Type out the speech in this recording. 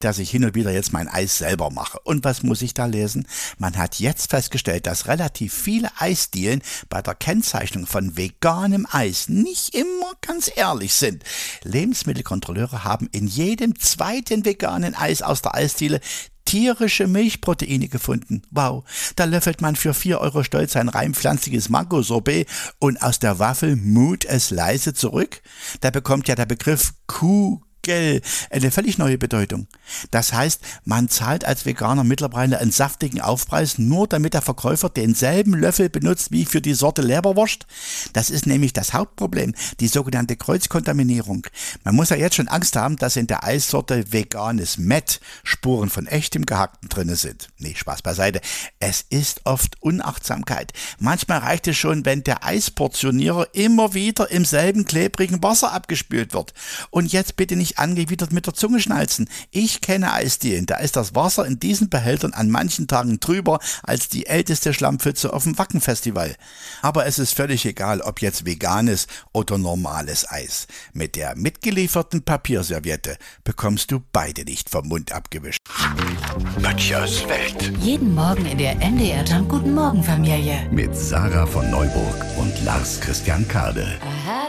dass ich hin und wieder jetzt mein Eis selber mache. Und was muss ich da lesen? Man hat jetzt festgestellt, dass relativ viele Eisdielen bei der Kennzeichnung von veganem Eis nicht immer ganz ehrlich sind. Lebensmittelkontrolleure haben in jedem zweiten veganen Eis aus der Eisdiele tierische Milchproteine gefunden. Wow, da löffelt man für 4 Euro stolz ein rein pflanzliches Mango-Sorbet und aus der Waffel mut es leise zurück. Da bekommt ja der Begriff Kugel eine völlig neue Bedeutung. Das heißt, man zahlt als Veganer mittlerweile einen saftigen Aufpreis, nur damit der Verkäufer denselben Löffel benutzt wie für die Sorte Leberwurst. Das ist nämlich das Hauptproblem, die sogenannte Kreuzkontaminierung. Man muss ja jetzt schon Angst haben, dass in der Eissorte veganes Met Spuren von echtem Gehackten drin sind. Nee, Spaß beiseite. Es ist oft Unachtsamkeit. Manchmal reicht es schon, wenn der Eisportionierer immer wieder im selben klebrigen Wasser abgespült wird. Und jetzt bitte nicht angewidert mit der Zunge schnalzen. Ich kenne Eisdielen, da ist das Wasser in diesen Behältern an manchen Tagen trüber als die älteste Schlammpfütze auf dem Wacken-Festival. Aber es ist völlig egal, ob jetzt veganes oder normales Eis. Mit der mitgelieferten Papierserviette bekommst du beide nicht vom Mund abgewischt. Böttchers Welt. Jeden Morgen in der MDR Jump Guten Morgen Familie. Mit Sarah von Neuburg und Lars Christian Kade.